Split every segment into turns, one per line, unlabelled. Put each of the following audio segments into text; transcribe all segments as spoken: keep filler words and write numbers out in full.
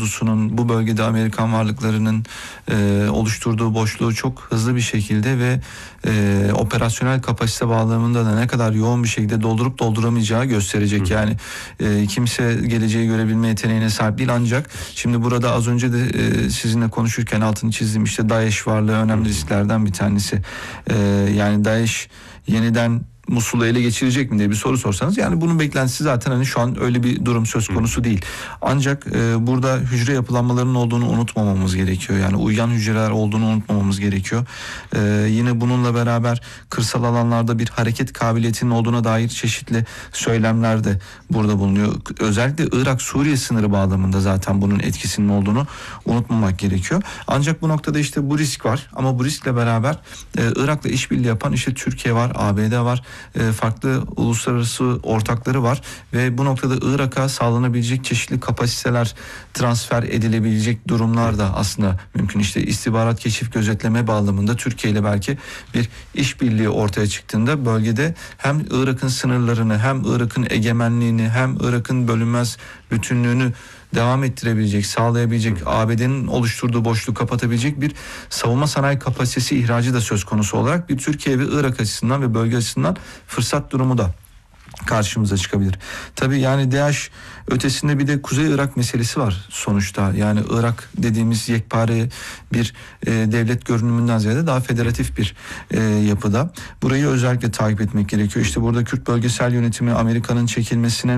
ordusunun, bu bölgede Amerikan varlıklarının e, oluşturduğu boşluğu çok hızlı bir şekilde ve e, operasyonel kapasite bağlamında da ne kadar yoğun bir şekilde doldurup dolduramayacağı gösterecek. Hı. Yani e, kimse geleceği görebilme yeteneğine sahip değil, ancak şimdi burada az önce de e, sizinle konuşurken altını çizdim, işte DAEŞ varlığı önemli risklerden bir tanesi. E, yani DAEŞ yeniden Musul'u ele geçirecek mi diye bir soru sorsanız, yani bunun beklentisi zaten hani şu an öyle bir durum söz konusu değil. Ancak e, burada hücre yapılanmalarının olduğunu unutmamamız gerekiyor. Yani uyuyan hücreler olduğunu unutmamamız gerekiyor. E, yine bununla beraber kırsal alanlarda bir hareket kabiliyetinin olduğuna dair çeşitli söylemler de burada bulunuyor. Özellikle Irak-Suriye sınırı bağlamında zaten bunun etkisinin olduğunu unutmamak gerekiyor. Ancak bu noktada işte bu risk var, ama bu riskle beraber e, Irak'la işbirliği yapan işte Türkiye var, A B D var. Farklı uluslararası ortakları var ve bu noktada Irak'a sağlanabilecek çeşitli kapasiteler transfer edilebilecek durumlar da aslında mümkün. İşte istihbarat, keşif, gözetleme bağlamında Türkiye ile belki bir işbirliği ortaya çıktığında bölgede hem Irak'ın sınırlarını, hem Irak'ın egemenliğini, hem Irak'ın bölünmez bütünlüğünü devam ettirebilecek, sağlayabilecek, A B D'nin oluşturduğu boşluğu kapatabilecek bir savunma sanayi kapasitesi ihracı da söz konusu olarak bir Türkiye ve Irak açısından ve bölge açısından fırsat durumu da karşımıza çıkabilir. Tabii yani DAEŞ ötesinde bir de Kuzey Irak meselesi var sonuçta. Yani Irak dediğimiz yekpare bir e, devlet görünümünden ziyade daha federatif bir e, yapıda. Burayı özellikle takip etmek gerekiyor. İşte burada Kürt bölgesel yönetimi Amerika'nın çekilmesine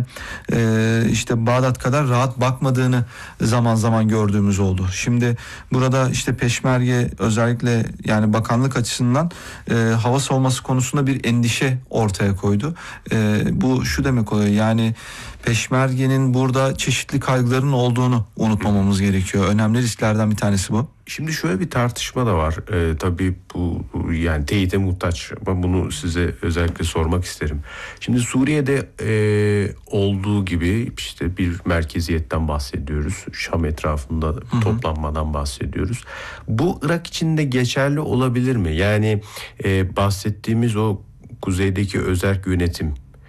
e, işte Bağdat kadar rahat bakmadığını zaman zaman gördüğümüz oldu. Şimdi burada işte Peşmerge özellikle yani bakanlık açısından e, hava savunması konusunda bir endişe ortaya koydu. E, bu şu demek oluyor, yani Peşmerge'nin burada çeşitli kaygıların olduğunu unutmamamız gerekiyor. Önemli risklerden bir tanesi bu.
Şimdi şöyle bir tartışma da var. Ee, tabii bu yani teyite muhtaç. Ben bunu size özellikle sormak isterim. Şimdi Suriye'de e, olduğu gibi işte bir merkeziyetten bahsediyoruz. Şam etrafında Hı-hı. toplanmadan bahsediyoruz. Bu Irak için de geçerli olabilir mi? Yani e, bahsettiğimiz o kuzeydeki özerk yönetim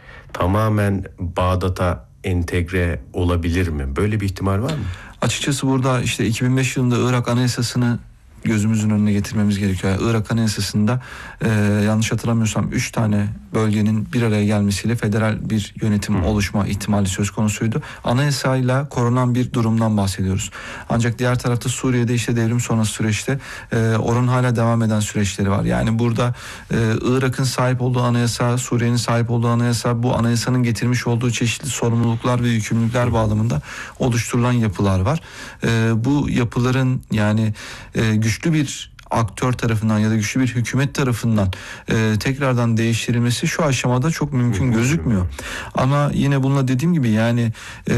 tamamen Bağdat'a entegre olabilir mi? Böyle bir ihtimal var mı?
Açıkçası burada işte iki bin beş yılında Irak Anayasası'nı gözümüzün önüne getirmemiz gerekiyor. Yani Irak Anayasası'nda e, yanlış hatırlamıyorsam üç tane bölgenin bir araya gelmesiyle federal bir yönetim Hı. oluşma ihtimali söz konusuydu. Anayasayla korunan bir durumdan bahsediyoruz. Ancak diğer tarafta Suriye'de işte devrim sonrası süreçte e, oranın hala devam eden süreçleri var. Yani burada e, Irak'ın sahip olduğu anayasa, Suriye'nin sahip olduğu anayasa, bu anayasanın getirmiş olduğu çeşitli sorumluluklar ve yükümlülükler bağlamında oluşturulan yapılar var. E, bu yapıların yani e, güçlü bir aktör tarafından ya da güçlü bir hükümet tarafından e, tekrardan değiştirilmesi şu aşamada çok mümkün gözükmüyor. Ama yine bununla dediğim gibi yani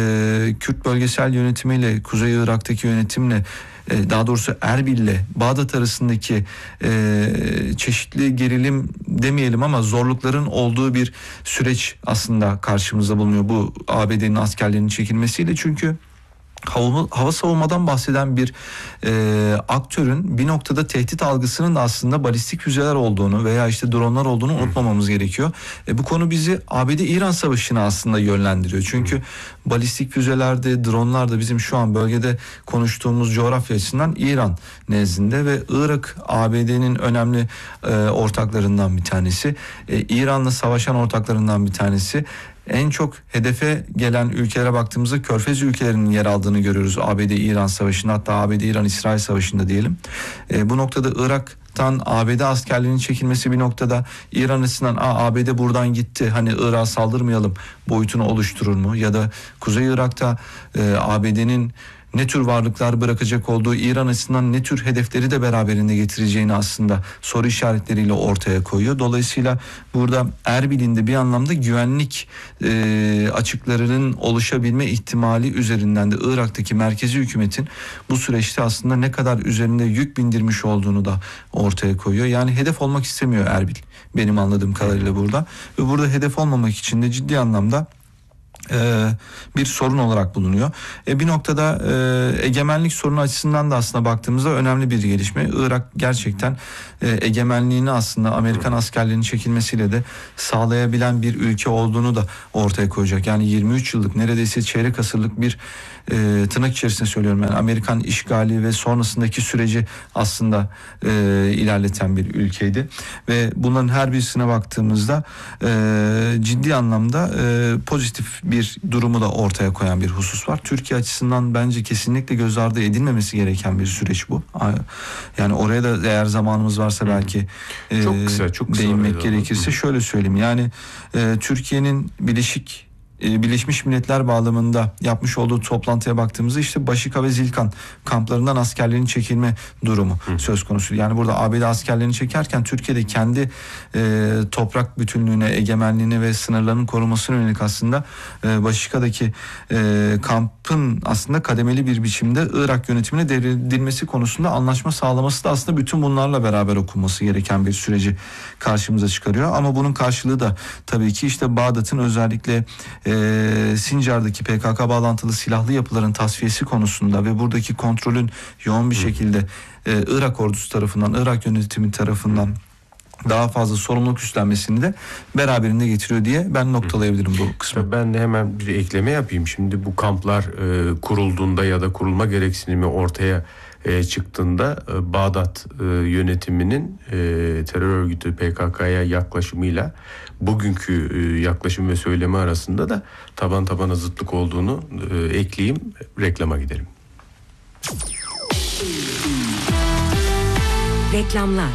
e, Kürt bölgesel yönetimiyle Kuzey Irak'taki yönetimle e, daha doğrusu Erbil'le Bağdat arasındaki e, çeşitli gerilim demeyelim ama zorlukların olduğu bir süreç aslında karşımızda bulunuyor bu A B D'nin askerlerinin çekilmesiyle. Çünkü Hava, hava savunmadan bahseden bir e, aktörün bir noktada tehdit algısının da aslında balistik füzeler olduğunu veya işte dronlar olduğunu unutmamamız gerekiyor. E, bu konu bizi A B D-İran savaşına aslında yönlendiriyor. Çünkü balistik füzelerde, dronlar da bizim şu an bölgede konuştuğumuz coğrafya açısından İran nezdinde ve Irak A B D'nin önemli e, ortaklarından bir tanesi. E, İran'la savaşan ortaklarından bir tanesi. En çok hedefe gelen ülkelere baktığımızda Körfez ülkelerinin yer aldığını görüyoruz A B D-İran savaşında, hatta A B D-İran-İsrail savaşında diyelim. E, bu noktada Irak'tan A B D askerlerinin çekilmesi bir noktada İran açısından A B D buradan gitti, hani Irak'a saldırmayalım boyutunu oluşturur mu? Ya da Kuzey Irak'ta e, A B D'nin ne tür varlıklar bırakacak olduğu, İran açısından ne tür hedefleri de beraberinde getireceğini aslında soru işaretleriyle ortaya koyuyor. Dolayısıyla burada Erbil'in de bir anlamda güvenlik e, açıklarının oluşabilme ihtimali üzerinden de Irak'taki merkezi hükümetin bu süreçte aslında ne kadar üzerinde yük bindirmiş olduğunu da ortaya koyuyor. Yani hedef olmak istemiyor Erbil benim anladığım kadarıyla burada. Ve burada hedef olmamak için de ciddi anlamda Ee, bir sorun olarak bulunuyor. E, bir noktada e, egemenlik sorunu açısından da aslında baktığımızda önemli bir gelişme. Irak gerçekten e, egemenliğini aslında Amerikan askerlerinin çekilmesiyle de sağlayabilen bir ülke olduğunu da ortaya koyacak. Yani yirmi üç yıllık, neredeyse çeyrek asırlık bir e, tırnak içerisinde söylüyorum yani Amerikan işgali ve sonrasındaki süreci aslında e, ilerleten bir ülkeydi ve bunların her birisine baktığımızda e, ciddi anlamda e, pozitif bir durumu da ortaya koyan bir husus var. Türkiye açısından bence kesinlikle göz ardı edilmemesi gereken bir süreç bu. Yani oraya da eğer zamanımız varsa belki e,
çok kısa, çok kısa
değinmek gerekirse şöyle söyleyeyim. Yani e, Türkiye'nin Birleşik Birleşmiş Milletler bağlamında yapmış olduğu toplantıya baktığımızda işte Başika ve Zilkan kamplarından askerlerin çekilme durumu Hı. söz konusu. Yani burada A B D askerlerini çekerken Türkiye'de kendi e, toprak bütünlüğüne, egemenliğine ve sınırlarının korunmasına yönelik aslında e, Başika'daki e, kampın aslında kademeli bir biçimde Irak yönetimine devredilmesi konusunda anlaşma sağlaması da aslında bütün bunlarla beraber okunması gereken bir süreci karşımıza çıkarıyor. Ama bunun karşılığı da tabii ki işte Bağdat'ın özellikle Ee, Sincar'daki P K K bağlantılı silahlı yapıların tasfiyesi konusunda ve buradaki kontrolün yoğun bir şekilde e, Irak ordusu tarafından, Irak yönetimi tarafından daha fazla sorumluluk üstlenmesini de beraberinde getiriyor diye ben noktalayabilirim bu kısmı.
Ben de hemen bir ekleme yapayım. Şimdi bu kamplar e, kurulduğunda ya da kurulma gereksinimi ortaya e, çıktığında e, Bağdat e, yönetiminin e, terör örgütü P K K'ya yaklaşımıyla bugünkü e, yaklaşım ve söylemi arasında da taban tabana zıtlık olduğunu e, ekleyeyim. Reklama gidelim.
Reklamlar.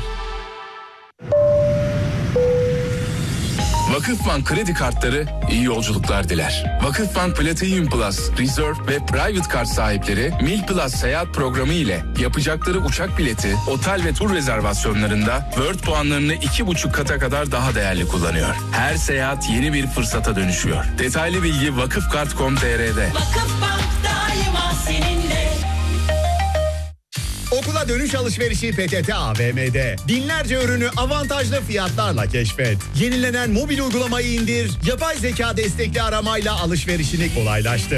Vakıfbank kredi kartları iyi yolculuklar diler. Vakıfbank Platinum Plus, Reserve ve Private Kart sahipleri Mil Plus seyahat programı ile yapacakları uçak bileti, otel ve tur rezervasyonlarında World puanlarını iki buçuk kata kadar daha değerli kullanıyor. Her seyahat yeni bir fırsata dönüşüyor. Detaylı bilgi vakıfkart nokta com nokta t r'de.
Vakıfbank daima seninle.
Okula dönüş alışverişi P T T A V M'de. Binlerce ürünü avantajlı fiyatlarla keşfet. Yenilenen mobil uygulamayı indir, yapay zeka destekli aramayla alışverişini kolaylaştır.